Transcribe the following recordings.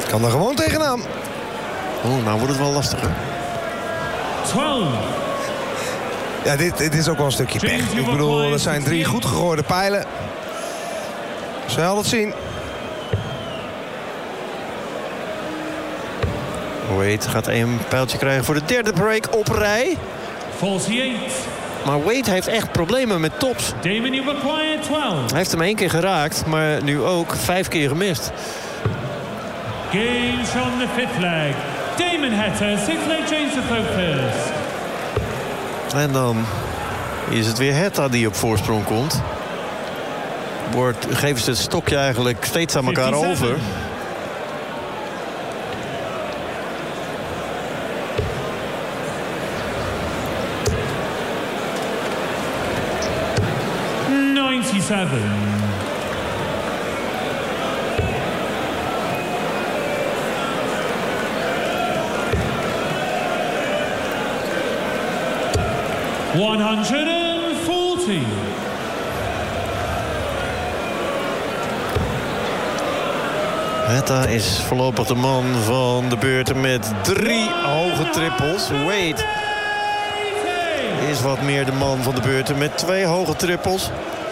Kan er gewoon tegenaan. Nou wordt het wel lastiger. 12. Ja, dit is ook wel een stukje pech. Ik bedoel, er zijn 3 goed gegooide pijlen. Ze zal het zien. Wade gaat 1 pijltje krijgen voor de derde break op rij. 48. Maar Wade heeft echt problemen met tops. Damon, you require 12. Hij heeft hem 1 keer geraakt, maar nu ook 5 keer gemist. Games from the 5th leg. Damon Heta, 6th leg change to focus. En dan is het weer Heta die op voorsprong komt. Geven ze het stokje eigenlijk steeds aan elkaar 57. over. Heta is voorlopig de man van de beurt met 3 hoge trippels. Wade is wat meer de man van de beurt met 2 hoge trippels.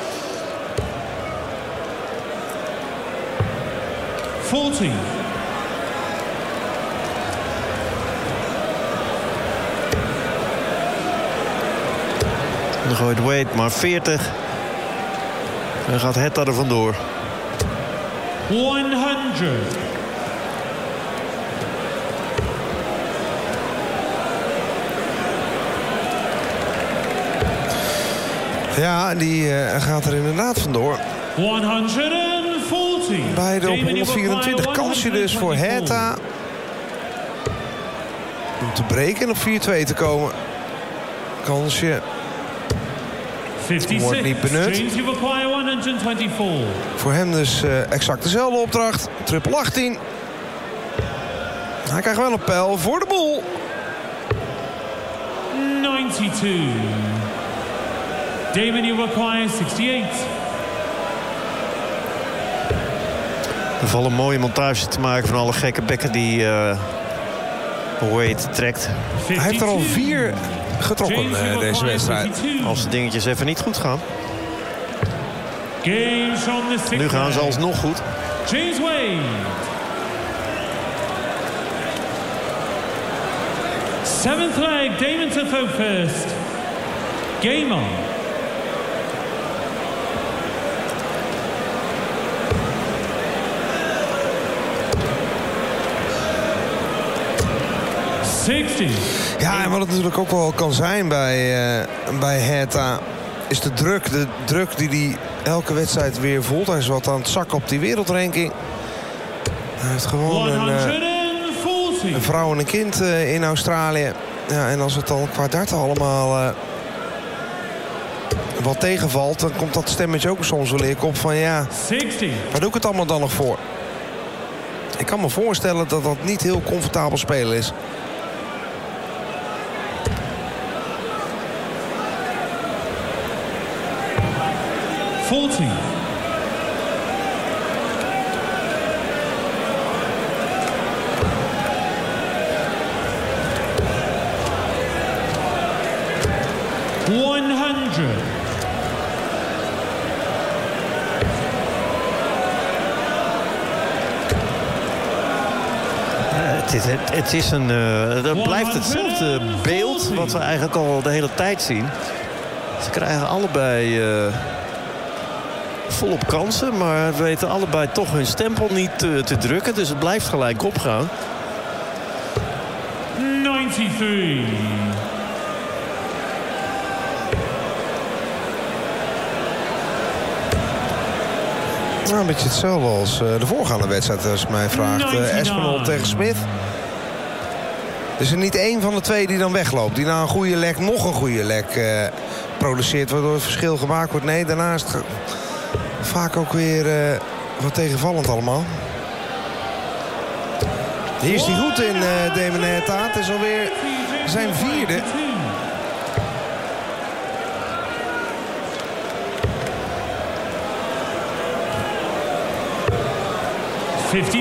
40. Dan gooit Wade maar 40. En gaat Heta er vandoor. 100. Ja, die gaat er inderdaad vandoor. 140. Beide op 124. Kansje dus voor Heta. Om te breken en op 4-2 te komen. Kansje. 56. Wordt niet benut. James, you require 124. Voor hem dus exact dezelfde opdracht. Triple 18. Hij krijgt wel een pijl voor de boel. 92. Damon, you require 68. Er valt een mooie montage te maken van alle gekke bekken die Wade trekt. 52. Hij heeft er al 4 getrokken deze wedstrijd. Als de dingetjes even niet goed gaan. Games from the 6th Nu gaan ze leg. alsnog goed. James Wade. 7th leg, Damon to throw first. Game on. Ja, en wat het natuurlijk ook wel kan zijn bij Heta is de druk die hij elke wedstrijd weer voelt. Hij is wat aan het zakken op die wereldranking. Hij heeft gewoon een vrouw en een kind in Australië. Ja, en als het dan qua darten allemaal wat tegenvalt, dan komt dat stemmetje ook soms wel leer op van ja, 60. waar doe ik het allemaal dan nog voor? Ik kan me voorstellen dat dat niet heel comfortabel spelen is. Het is dat blijft hetzelfde beeld wat we eigenlijk al de hele tijd zien. Ze krijgen allebei volop kansen, maar weten allebei toch hun stempel niet te drukken. Dus het blijft gelijk opgaan. 93. Nou, een beetje hetzelfde als de voorgaande wedstrijd, als je mij vraagt. Espinol tegen Smith. Dus er niet één van de twee die dan wegloopt. Die na een goede lek nog een goede lek produceert. Waardoor het verschil gemaakt wordt. Nee, daarna is het vaak ook weer wat tegenvallend allemaal. Hier is hij goed in, Damon Heta. Het is alweer zijn 4e. 50.